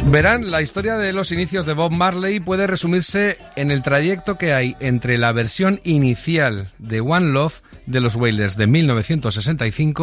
Verán, la historia de los inicios de Bob Marley puede resumirse en el trayecto que hay entre la versión inicial de One Love de los Wailers de 1965